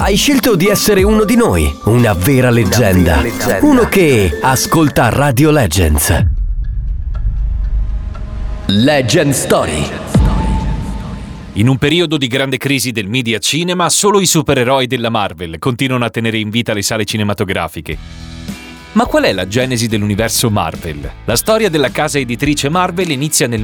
Hai scelto di essere uno di noi, una vera leggenda. Uno che ascolta Radio Legends. Legend Story. In un periodo di grande crisi del media cinema, solo i supereroi della Marvel continuano a tenere in vita le sale cinematografiche. Ma qual è la genesi dell'universo Marvel? La storia della casa editrice Marvel inizia nel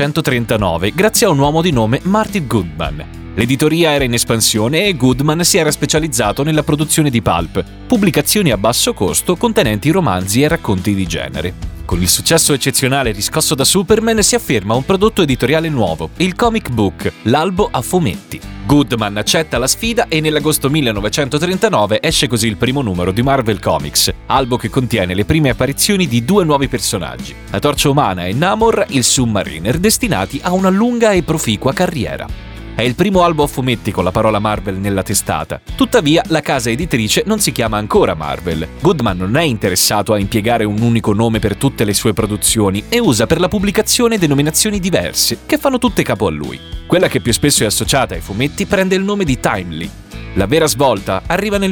1939 grazie a un uomo di nome Martin Goodman. L'editoria era in espansione e Goodman si era specializzato nella produzione di pulp, pubblicazioni a basso costo contenenti romanzi e racconti di genere. Con il successo eccezionale riscosso da Superman si afferma un prodotto editoriale nuovo, il comic book, l'albo a fumetti. Goodman accetta la sfida e nell'agosto 1939 esce così il primo numero di Marvel Comics, albo che contiene le prime apparizioni di due nuovi personaggi, la Torcia Umana e Namor, il Submariner, destinati a una lunga e proficua carriera. È il primo albo a fumetti con la parola Marvel nella testata. Tuttavia, la casa editrice non si chiama ancora Marvel. Goodman non è interessato a impiegare un unico nome per tutte le sue produzioni e usa per la pubblicazione denominazioni diverse, che fanno tutte capo a lui. Quella che più spesso è associata ai fumetti prende il nome di Timely. La vera svolta arriva nel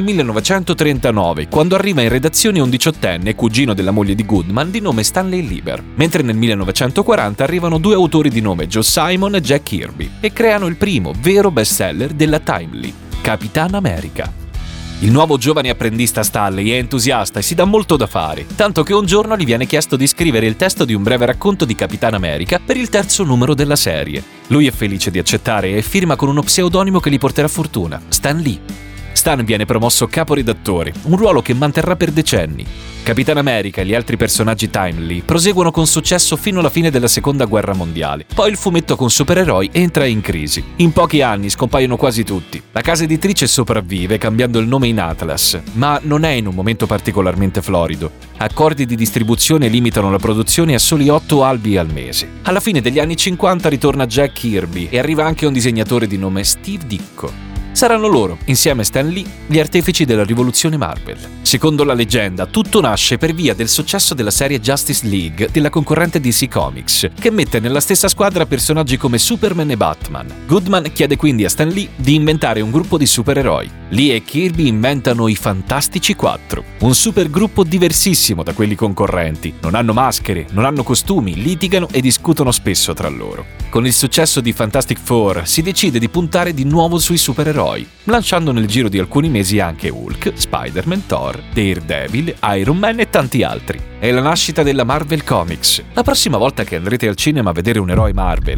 1939, quando arriva in redazione un diciottenne, cugino della moglie di Goodman, di nome Stanley Lieber, mentre nel 1940 arrivano due autori di nome Joe Simon e Jack Kirby e creano il primo vero bestseller della Timely, Capitan America. Il nuovo giovane apprendista Stanley è entusiasta e si dà molto da fare, tanto che un giorno gli viene chiesto di scrivere il testo di un breve racconto di Capitan America per il terzo numero della serie. Lui è felice di accettare e firma con uno pseudonimo che gli porterà fortuna, Stan Lee. Stan viene promosso caporedattore, un ruolo che manterrà per decenni. Capitan America e gli altri personaggi Timely proseguono con successo fino alla fine della Seconda Guerra Mondiale. Poi il fumetto con supereroi entra in crisi. In pochi anni scompaiono quasi tutti. La casa editrice sopravvive cambiando il nome in Atlas, ma non è in un momento particolarmente florido. Accordi di distribuzione limitano la produzione a soli 8 albi al mese. Alla fine degli anni 50 ritorna Jack Kirby e arriva anche un disegnatore di nome Steve Ditko. Saranno loro, insieme a Stan Lee, gli artefici della rivoluzione Marvel. Secondo la leggenda, tutto nasce per via del successo della serie Justice League della concorrente DC Comics, che mette nella stessa squadra personaggi come Superman e Batman. Goodman chiede quindi a Stan Lee di inventare un gruppo di supereroi. Lee e Kirby inventano i Fantastici 4, un supergruppo diversissimo da quelli concorrenti. Non hanno maschere, non hanno costumi, litigano e discutono spesso tra loro. Con il successo di Fantastic Four si decide di puntare di nuovo sui supereroi, lanciando nel giro di alcuni mesi anche Hulk, Spider-Man, Thor, Daredevil, Iron Man e tanti altri. È la nascita della Marvel Comics. La prossima volta che andrete al cinema a vedere un eroe Marvel,